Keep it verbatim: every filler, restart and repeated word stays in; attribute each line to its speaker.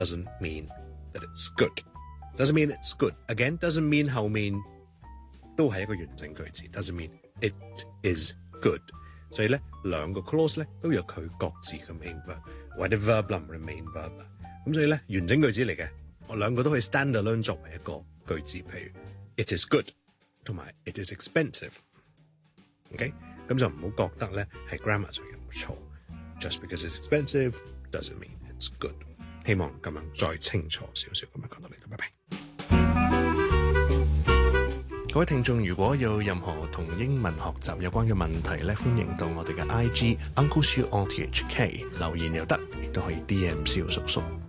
Speaker 1: doesn't mean that it's good. Doesn't mean it's good. Again, doesn't mean 後面都係一個完整句子。Doesn't mean it is good. 所以咧兩個 clause 咧都有佢各自嘅 main verb， 或者 verb 啦，唔係 main verb 啦。咁所以咧完整句子嚟嘅，我兩個都可以 standalone 作為一個句子，譬如 it is good 同埋 it is expensive。OK， 咁就唔好覺得咧係 grammar 上有錯。Just because it's expensive doesn't mean it's good。希望咁樣再清楚少少咁樣講到嚟，拜拜。各位聽眾，如果有任何同英文學習有關嘅問題咧，歡迎到我哋嘅 I G Uncle Siu O T H K 留言又得，亦都可以 D M 蕭叔叔。